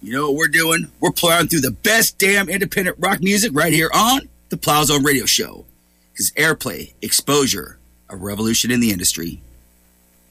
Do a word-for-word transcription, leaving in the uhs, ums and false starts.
You know what we're doing? We're plowing through the best damn independent rock music right here on the Plow Zone Radio Show. Because airplay, exposure, a revolution in the industry.